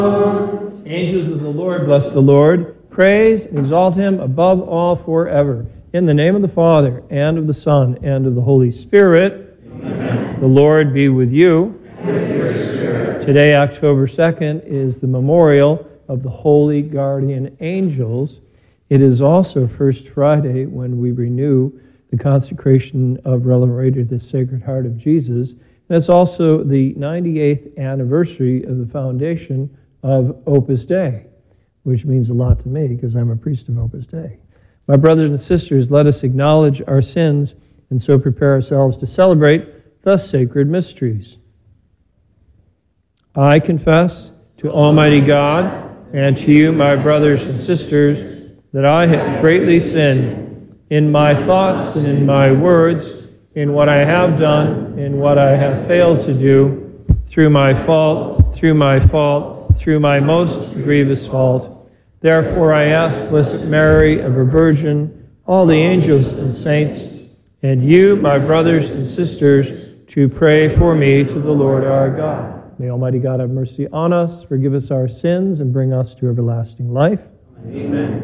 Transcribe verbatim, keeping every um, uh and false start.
Angels of the Lord, bless the Lord. Praise and exalt him above all forever. In the name of the Father, and of the Son, and of the Holy Spirit. Amen. The Lord be with you. And with your spirit. Today, October second, is the memorial of the Holy Guardian Angels. It is also First Friday when we renew the consecration of Relevant Radio to the Sacred Heart of Jesus. And it's also the ninety-eighth anniversary of the foundation of Opus Dei, which means a lot to me because I'm a priest of Opus Dei. My brothers and sisters, let us acknowledge our sins and so prepare ourselves to celebrate the sacred mysteries. I confess to Almighty God and to you, my brothers and sisters, that I have greatly sinned in my thoughts and in my words, in what I have done, in what I have failed to do, through my fault, through my fault, through my most grievous fault. Therefore I ask Blessed Mary, ever Virgin, all the angels and saints, and you, my brothers and sisters, to pray for me to the Lord our God. May Almighty God have mercy on us, forgive us our sins, and bring us to everlasting life. Amen.